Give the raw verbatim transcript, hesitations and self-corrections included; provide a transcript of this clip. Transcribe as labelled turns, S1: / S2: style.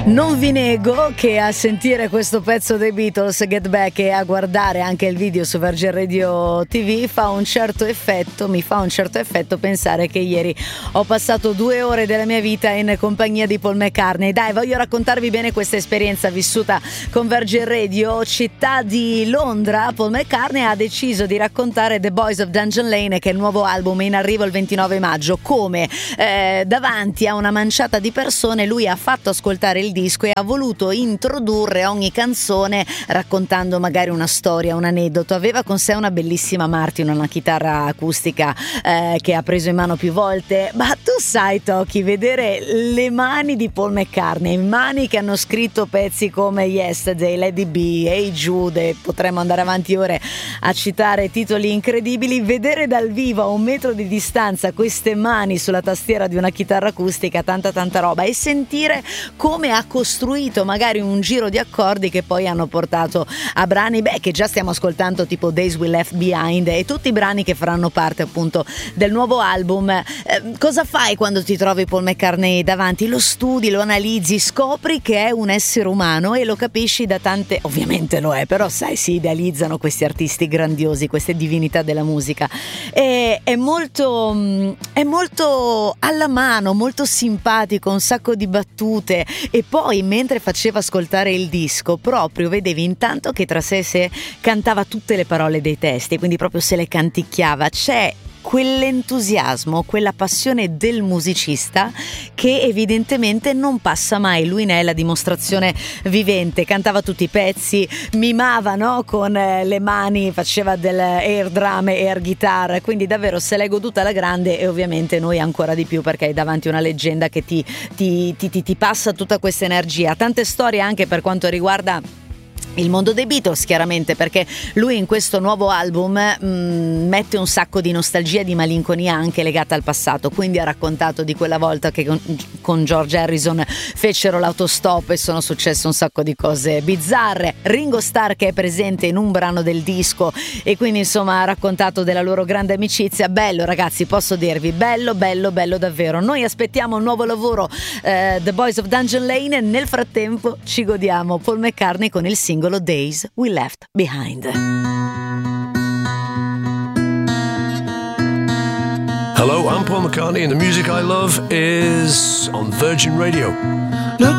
S1: Non vi nego che a sentire questo pezzo dei Beatles, Get Back, e a guardare anche il video su Virgin Radio ti vu fa un certo effetto, mi fa un certo effetto pensare che ieri ho passato due ore della mia vita in compagnia di Paul McCartney. Dai, voglio raccontarvi bene questa esperienza vissuta con Virgin Radio. Città di Londra, Paul McCartney ha deciso di raccontare The Boys of Dungeon Lane, che è il nuovo album in arrivo il ventinove maggio, come eh, davanti a una manciata di persone lui ha fatto ascoltare il disco e ha voluto introdurre ogni canzone raccontando magari una storia, un aneddoto. Aveva con sé una bellissima Martin, una chitarra acustica eh, che ha preso in mano più volte. Ma tu sai, Toki, vedere le mani di Paul McCartney, mani che hanno scritto pezzi come Yesterday, Let It Be, Hey Jude, potremmo andare avanti ore a citare titoli incredibili, vedere dal vivo a un metro di distanza queste mani sulla tastiera di una chitarra acustica, tanta tanta roba, e sentire come ha costruito magari un giro di accordi che poi hanno portato a brani beh che già stiamo ascoltando, tipo Days We Left Behind, e tutti i brani che faranno parte appunto del nuovo album. Eh, cosa fai quando ti trovi Paul McCartney davanti? Lo studi, lo analizzi, scopri che è un essere umano e lo capisci da tante, ovviamente lo è, però sai, si idealizzano questi artisti grandiosi, queste divinità della musica, e è molto è molto alla mano, molto simpatico, un sacco di battute. E poi mentre faceva ascoltare il disco proprio vedevi intanto che tra sé e sé cantava tutte le parole dei testi, quindi proprio se le canticchiava. C'è quell'entusiasmo, quella passione del musicista che evidentemente non passa mai. Lui ne è la dimostrazione vivente. Cantava tutti i pezzi, mimava, no? Con le mani, faceva del air drum e air guitar, quindi davvero se l'è goduta alla grande, e ovviamente noi ancora di più perché hai davanti una leggenda che ti, ti, ti, ti, ti passa tutta questa energia. Tante storie anche per quanto riguarda il mondo dei Beatles, chiaramente, perché lui in questo nuovo album mh, mette un sacco di nostalgia e di malinconia anche legata al passato. Quindi ha raccontato di quella volta che con, con George Harrison fecero l'autostop e sono successe un sacco di cose bizzarre. Ringo Starr, che è presente in un brano del disco, e quindi insomma ha raccontato della loro grande amicizia. Bello, ragazzi, posso dirvi, bello bello bello davvero. Noi aspettiamo un nuovo lavoro, eh, The Boys of Dungeon Lane, e nel frattempo ci godiamo Paul McCartney con il singolo Days We Left Behind.
S2: Hello, I'm Paul McCartney and the music I love is on Virgin Radio.